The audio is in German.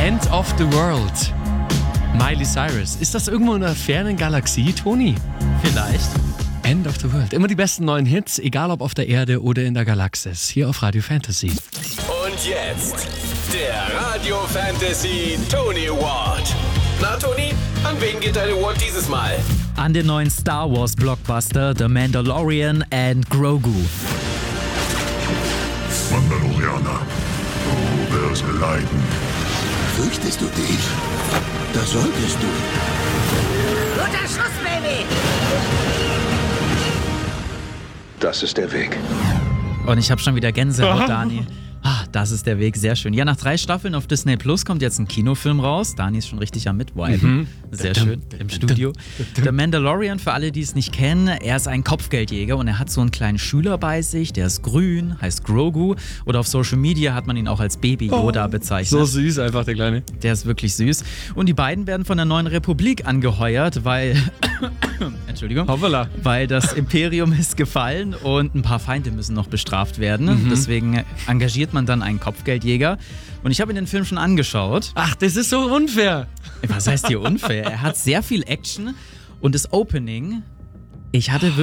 End of the World. Miley Cyrus. Ist das irgendwo in einer fernen Galaxie, Toni? Vielleicht. End of the World. Immer die besten neuen Hits, egal ob auf der Erde oder in der Galaxis. Hier auf Radio Fantasy. Und jetzt der Radio Fantasy Tony Award. Na Toni, an wen geht dein Award dieses Mal? An den neuen Star Wars Blockbuster The Mandalorian and Grogu. Mandalorianer, du wirst leiden. Fürchtest du dich? Das solltest du. Guter Schuss, Baby! Das ist der Weg. Und ich habe schon wieder Gänsehaut, Dani. Das ist der Weg, sehr schön. Ja, nach 3 Staffeln auf Disney Plus kommt jetzt ein Kinofilm raus. Dani ist schon richtig am Mitviben. Sehr schön, im Studio. Der Mandalorian, für alle, die es nicht kennen, er ist ein Kopfgeldjäger und er hat so einen kleinen Schüler bei sich, der ist grün, heißt Grogu. Oder auf Social Media hat man ihn auch als Baby Yoda bezeichnet. So süß einfach, der Kleine. Der ist wirklich süß. Und die beiden werden von der neuen Republik angeheuert, weil... Entschuldigung. Hoppala. Weil das Imperium ist gefallen und ein paar Feinde müssen noch bestraft werden. Deswegen engagiert man dann einen Kopfgeldjäger. Und ich habe mir den Film schon angeschaut. Ach, das ist so unfair. Was heißt hier unfair? Er hat sehr viel Action und das Opening, ich hatte wirklich